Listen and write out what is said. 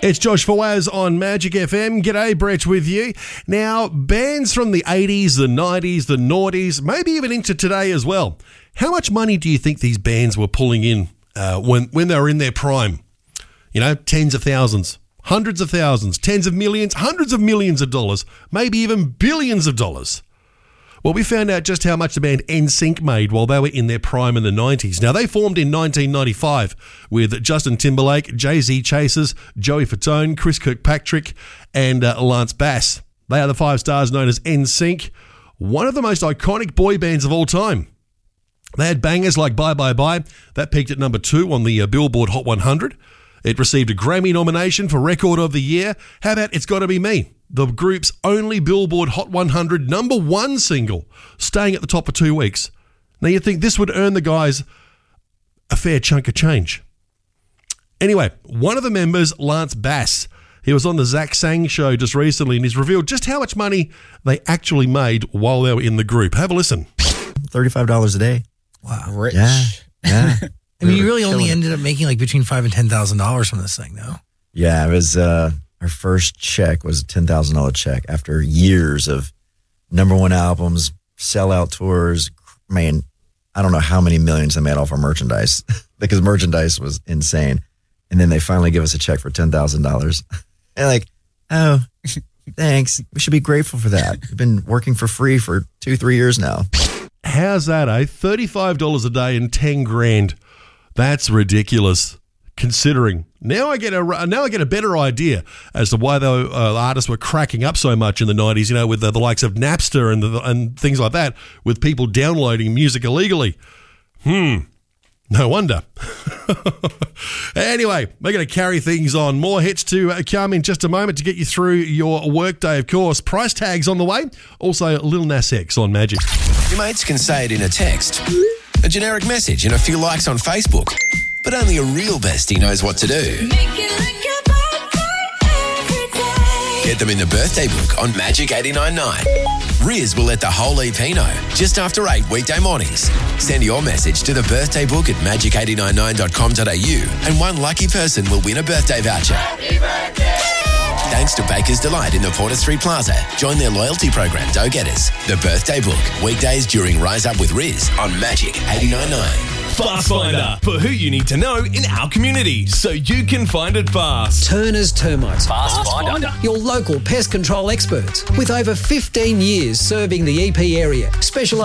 It's Josh Fawaz on Magic FM. G'day, Brett with you. Now, bands from the 80s, the 90s, the noughties, maybe even into today as well. How much money do you think these bands were pulling in when they were in their prime? You know, tens of thousands, hundreds of thousands, tens of millions, hundreds of millions of dollars, maybe even billions of dollars. Well, we found out just how much the band NSYNC made while they were in their prime in the 90s. Now, they formed in 1995 with Justin Timberlake, Jay-Z Chasers, Joey Fatone, Chris Kirkpatrick, and Lance Bass. They are the five stars known as NSYNC, one of the most iconic boy bands of all time. They had bangers like Bye Bye Bye. That peaked at number 2 on the Billboard Hot 100. It received a Grammy nomination for Record of the Year. How about It's Gotta Be Me, the group's only Billboard Hot 100 number 1 single, staying at the top for 2 weeks. Now you'd think this would earn the guys a fair chunk of change. Anyway, one of the members, Lance Bass, he was on the Zach Sang show just recently and he's revealed just how much money they actually made while they were in the group. Have a listen. $35 a day. Wow. Rich. Yeah. I mean, you really only ended up making like between $5,000 and $10,000 from this thing, though. Yeah, it was our first check was a $10,000 check after years of number 1 albums, sellout tours. Man, I don't know how many millions they made off our merchandise because merchandise was insane. And then they finally give us a check for $10,000. And like, oh, thanks. We should be grateful for that. We've been working for free for 2-3 years now. How's that, eh? $35 a day and 10 grand. That's ridiculous. Considering now, I get a better idea as to why the artists were cracking up so much in the 90s. You know, with the likes of Napster and things like that, with people downloading music illegally. No wonder. Anyway, we're going to carry things on. More hits to come in just a moment to get you through your workday, of course. Price tags on the way. Also, Lil Nas X on Magic. Your mates can say it in a text, a generic message and a few likes on Facebook, but only a real bestie knows what to do. Get them in the birthday book on Magic 89.9. Riz will let the whole EP know just after 8 weekday mornings. Send your message to the birthday book at magic899.com.au and one lucky person will win a birthday voucher. Happy birthday! Thanks to Baker's Delight in the Porter Street Plaza. Join their loyalty program, Go Getters. The birthday book, weekdays during Rise Up with Riz on Magic 89.9. Fast Finder, for who you need to know in our community, so you can find it fast. Turner's Termites. Fast Finder. Your local pest control experts with over 15 years serving the EP area. Special